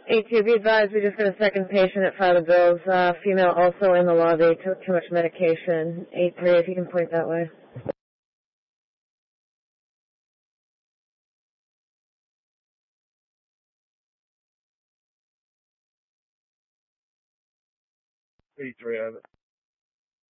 A2, be advised, we just got a second patient at Father Bill's, female also in the lobby, took too much medication. 8-3, if you can point that way. P3 of it.